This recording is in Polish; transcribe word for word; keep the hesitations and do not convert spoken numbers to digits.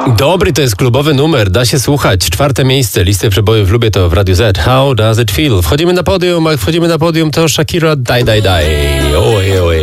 Dobry to jest klubowy numer, da się słuchać. Czwarte miejsce listy przebojów lubię to w Radiu Z. How does it feel? Wchodzimy na podium, a jak wchodzimy na podium to Shakira Die Die Die. Oj, oj.